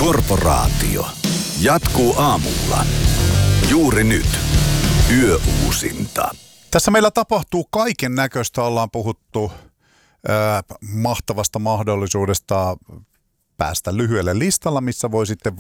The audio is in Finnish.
Korporaatio jatkuu aamulla. Juuri nyt. Yöuusinta. Tässä meillä tapahtuu kaiken näköistä. Ollaan puhuttu mahtavasta mahdollisuudesta päästä lyhyelle listalla, missä voi sitten